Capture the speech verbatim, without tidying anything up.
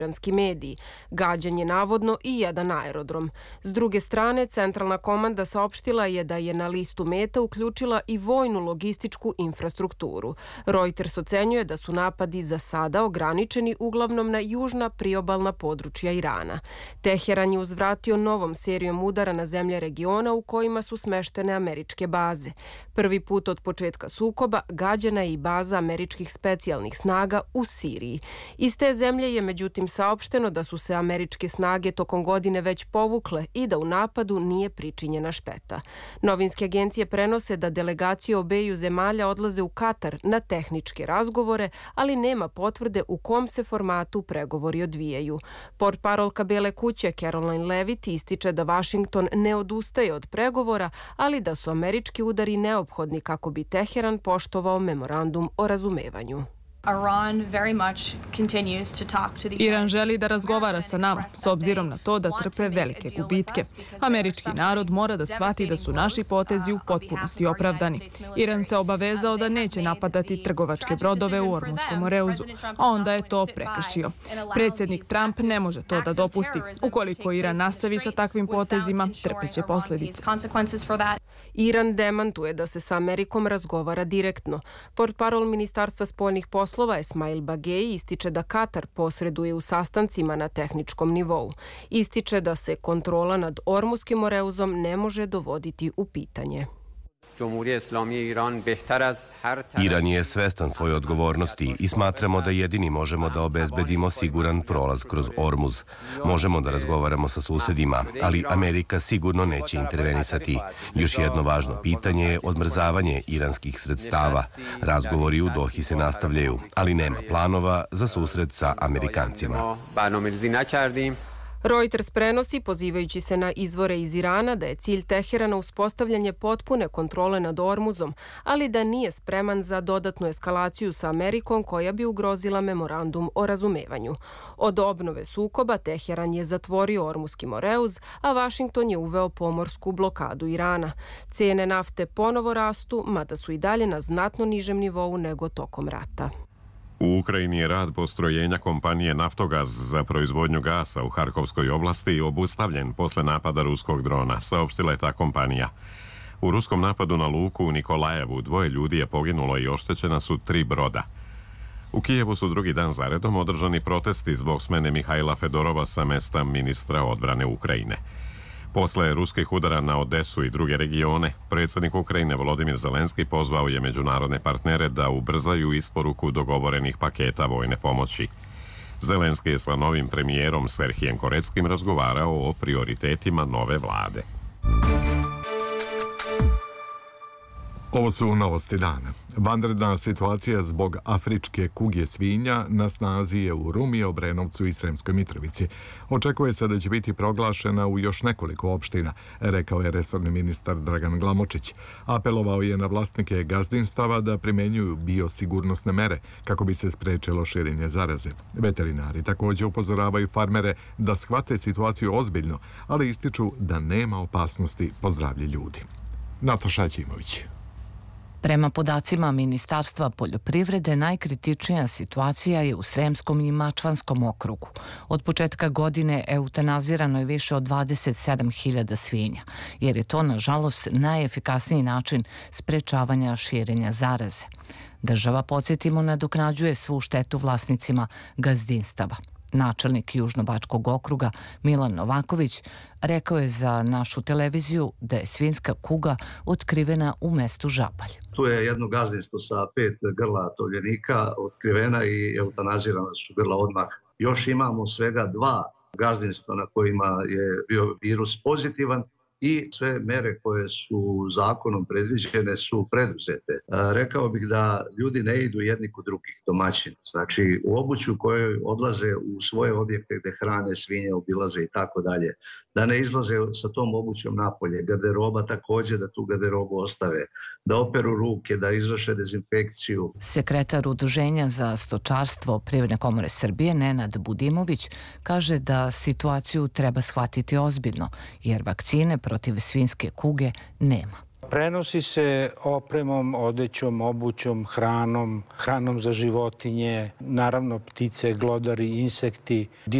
iranski mediji, gađanje navodno i jedan aerodrom. S druge strane, centralna komanda saopštila je da je na listu meta uključila i vojnu logističku infrastrukturu. Reuters ocenjuje da su napadi za sada ograničeni uglavnom na južna priobalna područja Irana. Teheran je uzvratio novom serijom udara na zemlje regiona u kojima su smeštene američke baze. Prvi put od početka sukoba gađana je i baza američkih specijalnih snaga u Siriji. Iz te zemlje je međutim saopšteno da su se američke snage tokom godine već povukle i da u napadu nije pričinjena šteta. Novinske agencije prenose da delegacije obeju zemalja odlaze u Katar na tehničke razgovore, ali nema potvrde u kom se formatu pregovori odvijaju. Portparolka Bele kuće Caroline Levitt ističe da Vašington ne odustaje od pregovora, ali da su američki udari neophodni kako bi Teheran poštovao memorandum o razumevanju. Iran želi da razgovara sa nama, s obzirom na to da trpe velike gubitke. Američki narod mora da shvati da su naši potezi u potpunosti opravdani. Iran se obavezao da neće napadati trgovačke brodove u Ormunskom moreuzu, a onda je to prekršio. Predsjednik Trump ne može to da dopusti. Ukoliko Iran nastavi sa takvim potezima, trpeće posljedice. Iran demantuje da se sa Amerikom razgovara direktno. Portparol Ministarstva spoljnih poslova Esmail Bagej ističe da Katar posreduje u sastancima na tehničkom nivou. Ističe da se kontrola nad Ormuskim moreuzom ne može dovoditi u pitanje. Iran je svestan svoje odgovornosti i smatramo da jedini možemo da obezbedimo siguran prolaz kroz Ormuz. Možemo da razgovaramo sa susedima, ali Amerika sigurno neće intervenisati. Još jedno važno pitanje je odmrzavanje iranskih sredstava. Razgovori u Dohi se nastavljaju, ali nema planova za susret sa Amerikancima. Reuters prenosi, pozivajući se na izvore iz Irana, da je cilj Teherana uspostavljanje potpune kontrole nad Ormuzom, ali da nije spreman za dodatnu eskalaciju sa Amerikom koja bi ugrozila memorandum o razumevanju. Od obnove sukoba Teheran je zatvorio Ormuski moreuz, a Vašington je uveo pomorsku blokadu Irana. Cene nafte ponovo rastu, mada su i dalje na znatno nižem nivou nego tokom rata. U Ukrajini je rad postrojenja kompanije Naftogaz za proizvodnju gasa u Harkovskoj oblasti obustavljen posle napada ruskog drona, saopštila je ta kompanija. U ruskom napadu na luku u Nikolajevu dvoje ljudi je poginulo i oštećena su tri broda. U Kijevu su drugi dan zaredom održani protesti zbog smene Mihajla Fedorova sa mesta ministra odbrane Ukrajine. Posle ruskih udara na Odesu i druge regione, predsjednik Ukrajine Volodimir Zelenski pozvao je međunarodne partnere da ubrzaju isporuku dogovorenih paketa vojne pomoći. Zelenski je sa novim premijerom Serhijem Koreckim razgovarao o prioritetima nove vlade. Ovo su novosti dana. Vanredna situacija zbog afričke kuge svinja na snazi je u Rumi, Obrenovcu i Sremskoj Mitrovici. Očekuje se da će biti proglašena u još nekoliko opština, rekao je resorni ministar Dragan Glamočić. Apelovao je na vlasnike gazdinstava da primenjuju biosigurnosne mere kako bi se sprečilo širenje zaraze. Veterinari također upozoravaju farmere da shvate situaciju ozbiljno, ali ističu da nema opasnosti po zdravlje ljudi. Nataša Ćimović. Prema podacima Ministarstva poljoprivrede, najkritičnija situacija je u Sremskom i Mačvanskom okrugu. Od početka godine eutanazirano je više od dvadeset sedam hiljada svinja, jer je to, nažalost, najefikasniji način sprečavanja širenja zaraze. Država, podsjetimo, nadoknađuje svu štetu vlasnicima gazdinstava. Načelnik Južnobačkog okruga Milan Novaković rekao je za našu televiziju da je svinjska kuga otkrivena u mestu Žabalj. Tu je jedno gazdinstvo sa pet grla tovljenika otkrivena i eutanazirana su grla odmah. Još imamo svega dva gazdinstva na kojima je bio virus pozitivan i sve mere koje su zakonom predviđene su preduzete. Rekao bih da ljudi ne idu jedni kod drugih domaćina. Znači u obuću kojoj odlaze u svoje objekte gde hrane, svinje, obilaze i tako dalje. Da ne izlaze sa tom obućom napolje. Garderoba također da tu garderobu ostave. Da operu ruke, da izvrše dezinfekciju. Sekretar Udruženja za stočarstvo Privredne komore Srbije Nenad Budimović kaže da situaciju treba shvatiti ozbiljno, jer vakcine protiv svinjske kuge nema. Prenosi se opremom, odećom, obućom, hranom, hranom za životinje, naravno ptice, glodari, insekti,